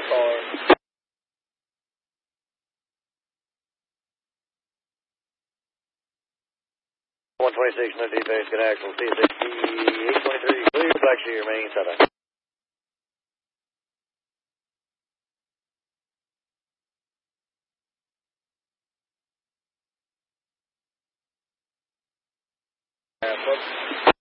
car. 126, no defense, good axle, C-60, 823, clear, Black Shear, main, southern. Yeah,